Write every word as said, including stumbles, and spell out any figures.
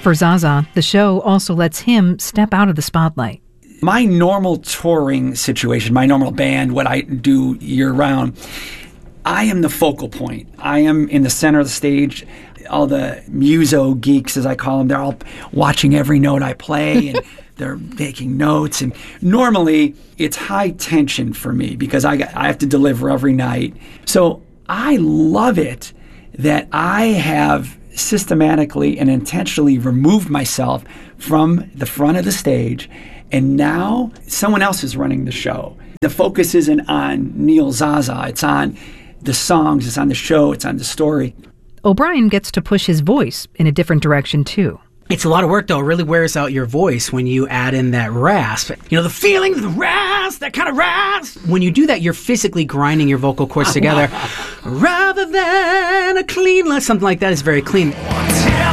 For Zaza, the show also lets him step out of the spotlight. My normal touring situation, my normal band, what I do year-round, I am the focal point. I am in the center of the stage. All the muso geeks, as I call them, they're all watching every note I play, and they're making notes. And normally, it's high tension for me because I, got, I have to deliver every night. So I love it that I have systematically and intentionally removed myself from the front of the stage, and now someone else is running the show. The focus isn't on Neil Zaza. It's on the songs, it's on the show, it's on the story. O'Brien gets to push his voice in a different direction, too. It's a lot of work, though. It really wears out your voice when you add in that rasp. You know, the feeling of the rasp, that kind of rasp. When you do that, you're physically grinding your vocal cords together. Rather than a clean, something like that is very clean.